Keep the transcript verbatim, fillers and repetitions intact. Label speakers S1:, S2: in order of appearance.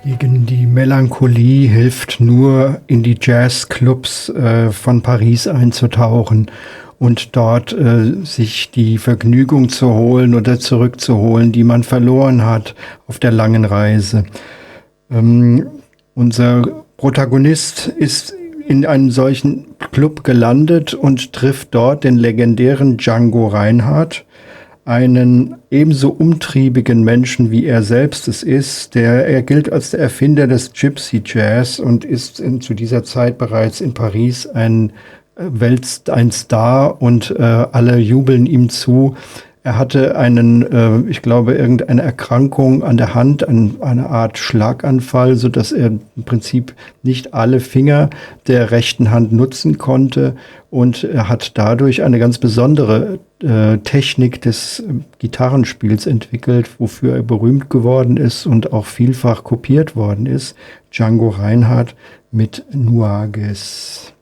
S1: Gegen die Melancholie hilft nur, in die Jazzclubs äh, von Paris einzutauchen und dort äh, sich die Vergnügung zu holen oder zurückzuholen, die man verloren hat auf der langen Reise. Ähm, unser Protagonist ist in einem solchen Club gelandet und trifft dort den legendären Django Reinhardt, einen ebenso umtriebigen Menschen wie er selbst es ist. Der, er gilt als der Erfinder des Gypsy Jazz und ist in, zu dieser Zeit bereits in Paris ein äh, Welt, ein Star und äh, alle jubeln ihm zu. Er hatte einen, äh, ich glaube, irgendeine Erkrankung an der Hand, ein, eine Art Schlaganfall, so dass er im Prinzip nicht alle Finger der rechten Hand nutzen konnte. Und er hat dadurch eine ganz besondere äh, Technik des äh, Gitarrenspiels entwickelt, wofür er berühmt geworden ist und auch vielfach kopiert worden ist. Django Reinhardt mit Nuages.